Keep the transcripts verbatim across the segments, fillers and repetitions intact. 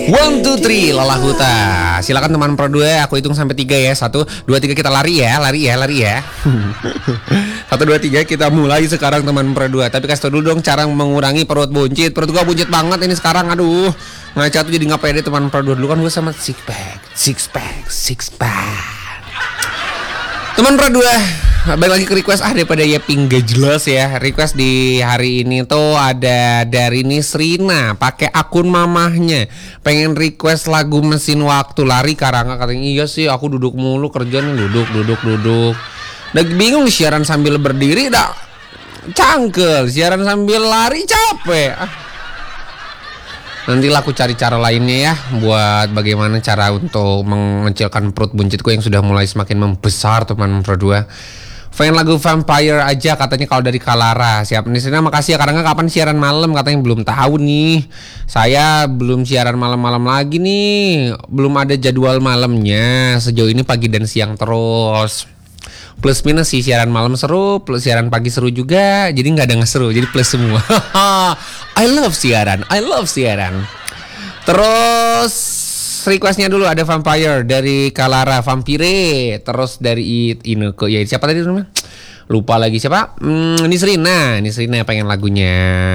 One, two, three, Lalahuta. Silakan teman Pro dua, aku hitung sampai tiga ya. Satu, dua, tiga, kita lari ya, lari ya, lari ya. Satu, dua, tiga, kita mulai sekarang teman Pro dua. Tapi kasih tau dulu dong cara mengurangi perut buncit. Perut gua buncit banget ini sekarang, aduh. Ngaca tuh jadi nggak pede teman Pro dua. Dulu kan gua sama six pack, six pack, six pack. Teman Pro dua, balik lagi ke request ah daripada ya ping gak jelas ya. Request di hari ini tuh ada dari Nisrina pakai akun mamahnya, pengen request lagu Mesin Waktu. Lari Karanga, katanya iya sih aku duduk mulu kerja nih, duduk duduk duduk. Udah bingung siaran sambil berdiri dah cangkel, siaran sambil lari capek. Ah. Nantilah aku cari cara lainnya ya, buat bagaimana cara untuk mengecilkan perut buncitku yang sudah mulai semakin membesar teman Pro dua. Pengen lagu Vampire aja katanya kalau dari Kalara. Siap nih, Sina, makasih ya. Karena kapan siaran malam katanya, belum tahu nih. Saya belum siaran malam-malam lagi nih. Belum ada jadwal malamnya. Sejauh ini pagi dan siang terus. Plus minus sih, siaran malam seru, plus siaran pagi seru juga. Jadi nggak ada nggak seru, jadi plus semua. I love siaran, I love siaran. Terus requestnya dulu ada Vampire dari Kalara, Vampire. Terus dari Ineke, ya siapa tadi namanya? Lupa lagi siapa? Hmm, Nisrina, Nisrina pengen lagunya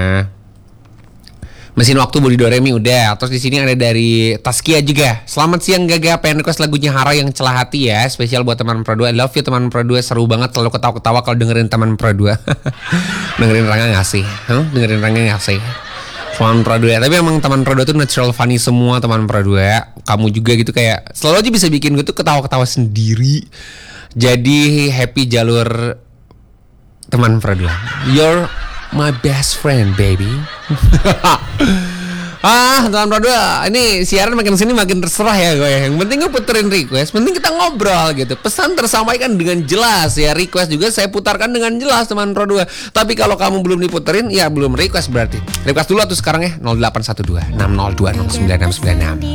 Mesin Waktu, Budi Doremi udah. Terus di sini ada dari Taskia juga. Selamat siang Gaga, pengen request lagunya Hara yang Celah Hati ya. Spesial buat teman Pro dua. I love you teman Pro dua, seru banget selalu ketawa-ketawa kalau dengerin teman Pro dua. Dengerin Rangga nggak sih? Huh? Dengerin Rangga nggak sih? Teman Pro dua. Tapi emang teman Pro dua tuh natural funny semua teman Pro dua. Kamu juga gitu kayak selalu aja bisa bikin gue tuh ketawa-ketawa sendiri. Jadi happy jalur teman Pro dua. You're my best friend, baby. Ah, teman Pro dua, ini siaran makin sini makin terserah ya gue. Yang penting gue puterin request, penting kita ngobrol gitu. Pesan tersampaikan dengan jelas ya. Request juga saya putarkan dengan jelas teman Pro dua. Tapi kalau kamu belum diputerin, ya belum request berarti. Request dulu tuh sekarang ya, nol delapan satu dua enam nol dua nol sembilan enam sembilan enam.